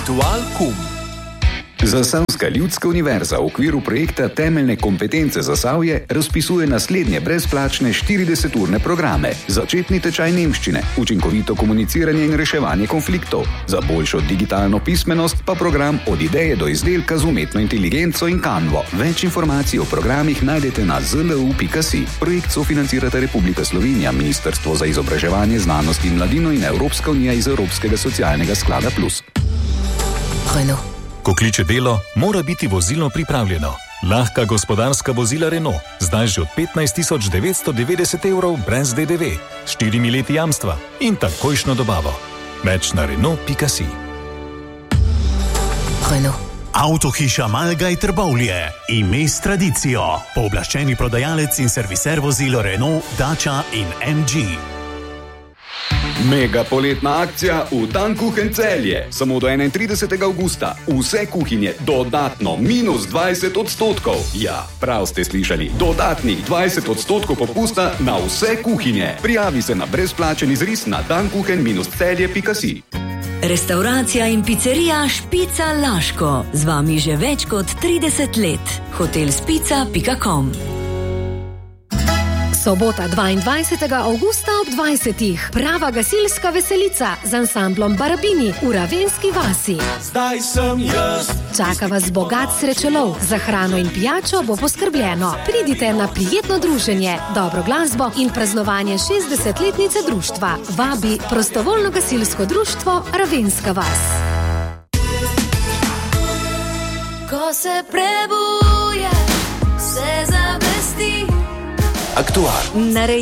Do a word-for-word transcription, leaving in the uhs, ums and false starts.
Aktualkum. Zasavska ljudska univerza v okviru projekta Temeljne kompetence Zasavje razpisuje naslednje brezplačne štirideseturne programe: začetni tečaj nemščine, učinkovito komuniciranje in reševanje konfliktov, za boljšo digitalno pismenost pa program Od ideje do izdelka z umetno inteligenco in Canvo. Več informacij o programih najdete na z l u pika si. Projekt sofinancirata Republika Slovenija, Ministrstvo za izobraževanje, znanost in mladino in Evropska unija iz Evropskega socialnega sklada plus. Renault. Ko kliče delo, mora biti vozilo pripravljeno. Lahka gospodarska vozila Renault, zdaj že od petnajst tisoč devetsto devetdeset evrov brez D D V, s štirimi leti jamstva in takojšno dobavo. Več na Renault pika si. Renault. Avtohiša Malgaj Trbovlje, ime s tradicijo, pooblaščeni prodajalec in serviser vozil Renault, Dacia in M G. Mega poletna akcija v Dankuchen Celje. Samo do enaintridesetega avgusta. Vse kuhinje dodatno minus dvajset odstotkov. Ja, prav ste slišali. Dodatnih dvajset odstotkov popusta na vse kuhinje. Prijavi se na brezplačen izris na dankuchen celje pika si. Restauracija in pizzerija Špica Laško. Z vami že več kot trideset let. hotel spica pika com. Sobota dvaindvajsetega avgusta ob dvajsetih. Prava gasilska veselica z ansamblom Barabini v Ravenski vasi. Zdaj sem jaz. Čaka vas bogat srečelov. Za hrano in pijačo bo poskrbljeno. Pridite na prijetno druženje, dobro glasbo in praznovanje šestdesetletnice društva. Vabi prostovoljno gasilsko društvo Ravenska vas. Ko se prebuje, se zavesti. Aktual.